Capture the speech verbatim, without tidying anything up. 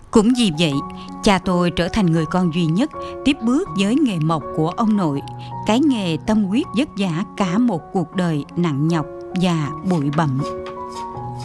Cũng vì vậy, cha tôi trở thành người con duy nhất tiếp bước với nghề mộc của ông nội, cái nghề tâm huyết vất vả cả một cuộc đời nặng nhọc và bụi bặm.